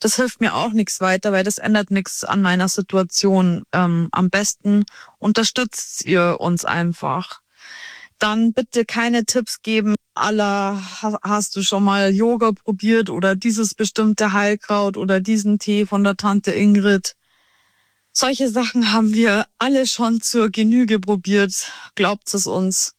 das hilft mir auch nichts weiter, weil das ändert nichts an meiner Situation. Am besten unterstützt ihr uns einfach. Dann bitte keine Tipps geben, hast du schon mal Yoga probiert oder dieses bestimmte Heilkraut oder diesen Tee von der Tante Ingrid. Solche Sachen haben wir alle schon zur Genüge probiert, glaubt es uns.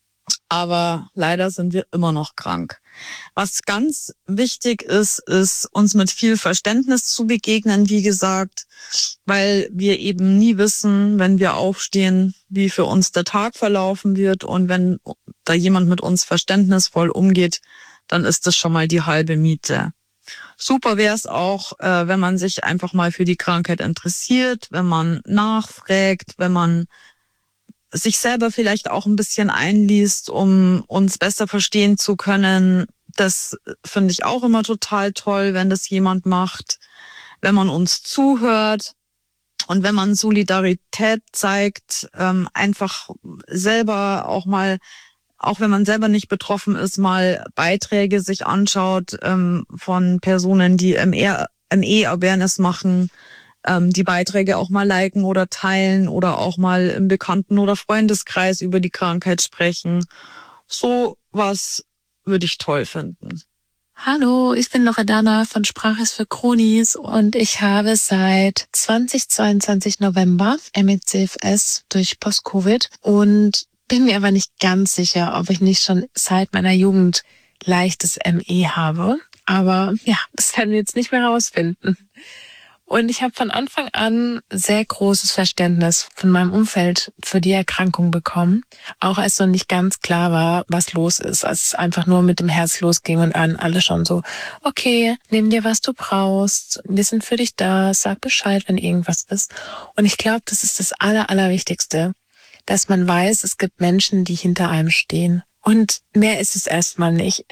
Aber leider sind wir immer noch krank. Was ganz wichtig ist, ist uns mit viel Verständnis zu begegnen, wie gesagt, weil wir eben nie wissen, wenn wir aufstehen, wie für uns der Tag verlaufen wird. Und wenn da jemand mit uns verständnisvoll umgeht, dann ist das schon mal die halbe Miete. Super wäre es auch, wenn man sich einfach mal für die Krankheit interessiert, wenn man nachfragt, wenn man sich selber vielleicht auch ein bisschen einliest, um uns besser verstehen zu können. Das finde ich auch immer total toll, wenn das jemand macht, wenn man uns zuhört und wenn man Solidarität zeigt, einfach selber auch mal, auch wenn man selber nicht betroffen ist, mal Beiträge sich anschaut von Personen, die ME-Awareness machen, die Beiträge auch mal liken oder teilen oder auch mal im Bekannten- oder Freundeskreis über die Krankheit sprechen. So was würde ich toll finden. Hallo, ich bin Loredana von Sprache ist für Chronis und ich habe seit 2022 November ME/CFS durch Post-Covid und bin mir aber nicht ganz sicher, ob ich nicht schon seit meiner Jugend leichtes ME habe. Aber ja, das werden wir jetzt nicht mehr rausfinden. Und ich habe von Anfang an sehr großes Verständnis von meinem Umfeld für die Erkrankung bekommen. Auch als noch nicht ganz klar war, was los ist. Als es einfach nur mit dem Herz losging und alle schon so, okay, nimm dir, was du brauchst. Wir sind für dich da. Sag Bescheid, wenn irgendwas ist. Und ich glaube, das ist das Allerwichtigste, dass man weiß, es gibt Menschen, die hinter einem stehen. Und mehr ist es erstmal nicht.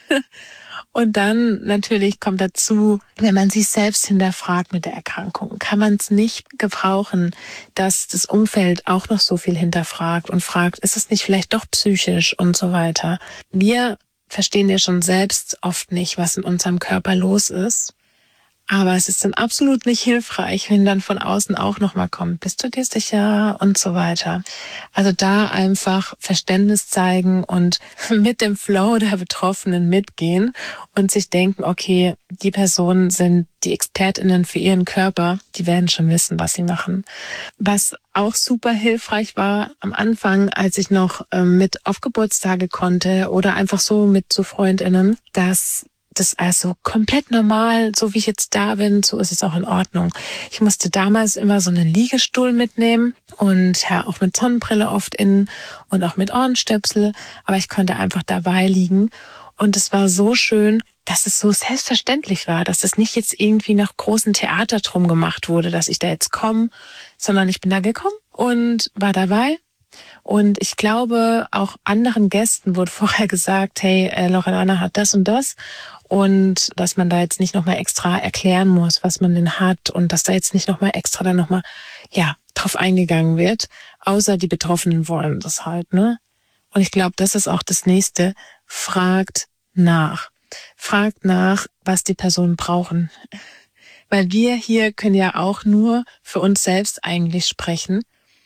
Und dann natürlich kommt dazu, wenn man sich selbst hinterfragt mit der Erkrankung, kann man es nicht gebrauchen, dass das Umfeld auch noch so viel hinterfragt und fragt, ist es nicht vielleicht doch psychisch und so weiter. Wir verstehen ja schon selbst oft nicht, was in unserem Körper los ist. Aber es ist dann absolut nicht hilfreich, wenn dann von außen auch nochmal kommt, bist du dir sicher und so weiter. Also da einfach Verständnis zeigen und mit dem Flow der Betroffenen mitgehen und sich denken, okay, die Personen sind die ExpertInnen für ihren Körper, die werden schon wissen, was sie machen. Was auch super hilfreich war am Anfang, als ich noch mit auf Geburtstage konnte oder einfach so mit zu FreundInnen, dass das also komplett normal, so wie ich jetzt da bin, so ist es auch in Ordnung. Ich musste damals immer so einen Liegestuhl mitnehmen und ja auch mit Sonnenbrille oft innen und auch mit Ohrenstöpsel, aber ich konnte einfach dabei liegen und es war so schön, dass es so selbstverständlich war, dass es nicht jetzt irgendwie nach großem Theater drum gemacht wurde, dass ich da jetzt komme, sondern ich bin da gekommen und war dabei. Und ich glaube, auch anderen Gästen wurde vorher gesagt, hey, Loredana hat das und das. Und dass man da jetzt nicht nochmal extra erklären muss, was man denn hat. Und dass da jetzt nicht nochmal extra dann nochmal, drauf eingegangen wird. Außer die Betroffenen wollen das halt, ne? Und ich glaube, das ist auch das Nächste. Fragt nach. Fragt nach, was die Personen brauchen. Weil wir hier können ja auch nur für uns selbst eigentlich sprechen.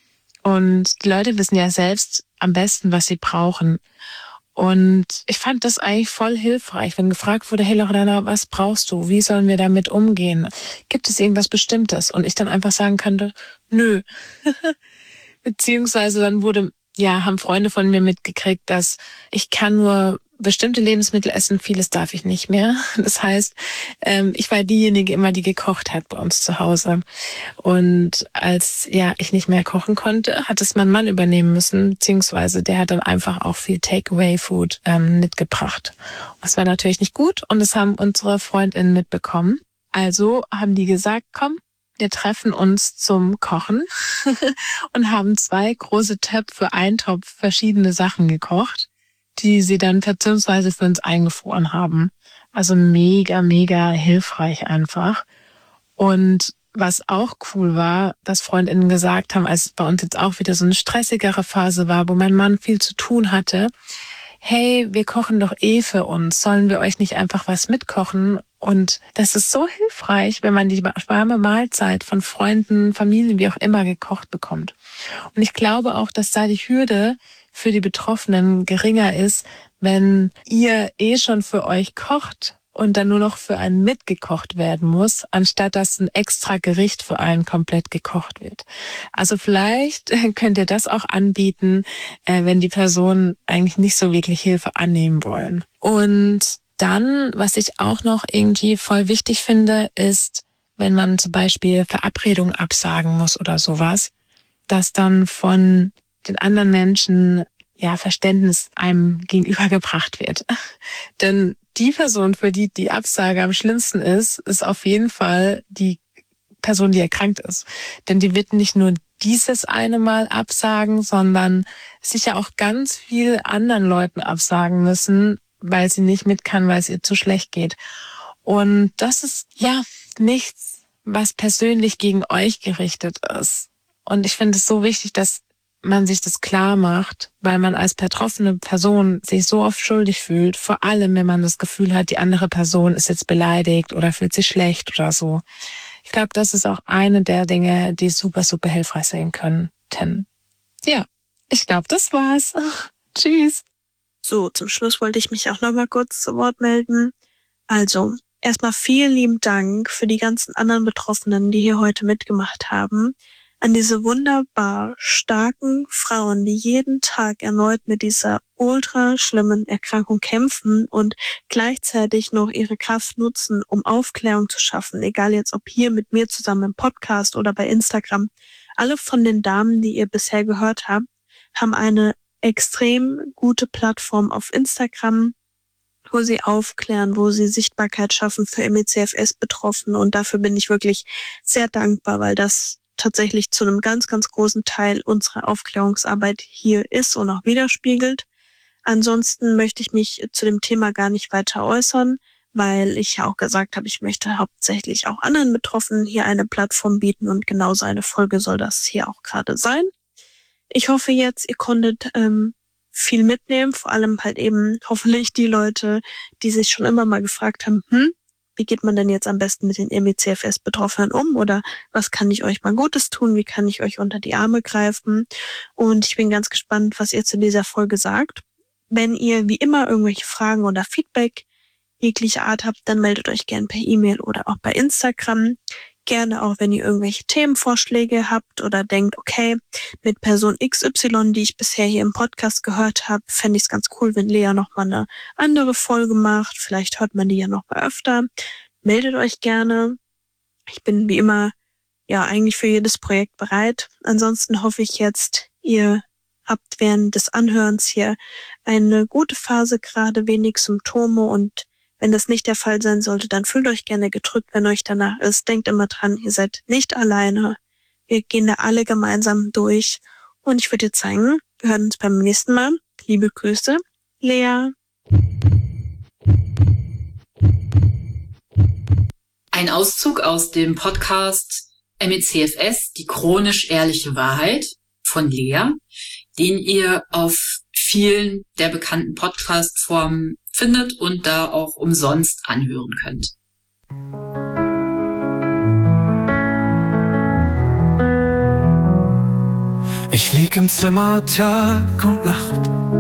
Und die Leute wissen ja selbst am besten, was sie brauchen. Und ich fand das eigentlich voll hilfreich, wenn gefragt wurde, hey Loredana, was brauchst du? Wie sollen wir damit umgehen? Gibt es irgendwas Bestimmtes? Und ich dann einfach sagen könnte, nö. Beziehungsweise dann haben Freunde von mir mitgekriegt, dass ich kann nur bestimmte Lebensmittel essen, vieles darf ich nicht mehr. Das heißt, ich war diejenige immer, die gekocht hat bei uns zu Hause. Und als ich nicht mehr kochen konnte, hat es mein Mann übernehmen müssen, beziehungsweise der hat dann einfach auch viel Takeaway-Food mitgebracht. Das war natürlich nicht gut und das haben unsere FreundInnen mitbekommen. Also haben die gesagt, komm, wir treffen uns zum Kochen und haben 2 große Töpfe, Eintopf, verschiedene Sachen gekocht, die sie dann beziehungsweise für uns eingefroren haben. Also mega, mega hilfreich einfach. Und was auch cool war, dass FreundInnen gesagt haben, als es bei uns jetzt auch wieder so eine stressigere Phase war, wo mein Mann viel zu tun hatte, hey, wir kochen doch für uns. Sollen wir euch nicht einfach was mitkochen? Und das ist so hilfreich, wenn man die warme Mahlzeit von Freunden, Familien, wie auch immer gekocht bekommt. Und ich glaube auch, dass da die Hürde für die Betroffenen geringer ist, wenn ihr schon für euch kocht und dann nur noch für einen mitgekocht werden muss, anstatt dass ein extra Gericht für einen komplett gekocht wird. Also vielleicht könnt ihr das auch anbieten, wenn die Personen eigentlich nicht so wirklich Hilfe annehmen wollen. Und dann, was ich auch noch irgendwie voll wichtig finde, ist, wenn man zum Beispiel Verabredungen absagen muss oder sowas, dass dann von den anderen Menschen Verständnis einem gegenübergebracht wird. Denn die Person, für die die Absage am schlimmsten ist auf jeden Fall die Person, die erkrankt ist. Denn die wird nicht nur dieses eine Mal absagen, sondern sicher auch ganz viel anderen Leuten absagen müssen, weil sie nicht mit kann, weil es ihr zu schlecht geht. Und das ist nichts, was persönlich gegen euch gerichtet ist. Und ich finde es so wichtig, dass man sich das klar macht, weil man als betroffene Person sich so oft schuldig fühlt, vor allem wenn man das Gefühl hat, die andere Person ist jetzt beleidigt oder fühlt sich schlecht oder so. Ich glaube, das ist auch eine der Dinge, die super, super hilfreich sein könnten. Ja, ich glaube, das war's. Tschüss. So, zum Schluss wollte ich mich auch noch mal kurz zu Wort melden. Also, erstmal vielen lieben Dank für die ganzen anderen Betroffenen, die hier heute mitgemacht haben. An diese wunderbar starken Frauen, die jeden Tag erneut mit dieser ultra schlimmen Erkrankung kämpfen und gleichzeitig noch ihre Kraft nutzen, um Aufklärung zu schaffen. Egal jetzt, ob hier mit mir zusammen im Podcast oder bei Instagram. Alle von den Damen, die ihr bisher gehört habt, haben eine extrem gute Plattform auf Instagram, wo sie aufklären, wo sie Sichtbarkeit schaffen für ME/CFS-Betroffene. Und dafür bin ich wirklich sehr dankbar, weil das tatsächlich zu einem ganz, ganz großen Teil unserer Aufklärungsarbeit hier ist und auch widerspiegelt. Ansonsten möchte ich mich zu dem Thema gar nicht weiter äußern, weil ich ja auch gesagt habe, ich möchte hauptsächlich auch anderen Betroffenen hier eine Plattform bieten und genauso eine Folge soll das hier auch gerade sein. Ich hoffe jetzt, ihr konntet viel mitnehmen, vor allem halt eben hoffentlich die Leute, die sich schon immer mal gefragt haben, wie geht man denn jetzt am besten mit den ME/CFS-Betroffenen um oder was kann ich euch mal Gutes tun, wie kann ich euch unter die Arme greifen, und ich bin ganz gespannt, was ihr zu dieser Folge sagt. Wenn ihr wie immer irgendwelche Fragen oder Feedback jeglicher Art habt, dann meldet euch gerne per E-Mail oder auch bei Instagram. Gerne auch, wenn ihr irgendwelche Themenvorschläge habt oder denkt, okay, mit Person XY, die ich bisher hier im Podcast gehört habe, fände ich es ganz cool, wenn Lea nochmal eine andere Folge macht. Vielleicht hört man die ja noch mal öfter. Meldet euch gerne. Ich bin wie immer eigentlich für jedes Projekt bereit. Ansonsten hoffe ich jetzt, ihr habt während des Anhörens hier eine gute Phase, gerade wenig Symptome, und wenn das nicht der Fall sein sollte, dann fühlt euch gerne gedrückt, wenn euch danach ist. Denkt immer dran, ihr seid nicht alleine. Wir gehen da alle gemeinsam durch. Und ich würde jetzt sagen, wir hören uns beim nächsten Mal. Liebe Grüße, Lea. Ein Auszug aus dem Podcast ME/CFS, die chronisch ehrliche Wahrheit von Lea, den ihr auf vielen der bekannten Podcast-Formen findet und da auch umsonst anhören könnt. Ich lieg im Zimmer Tag und Nacht,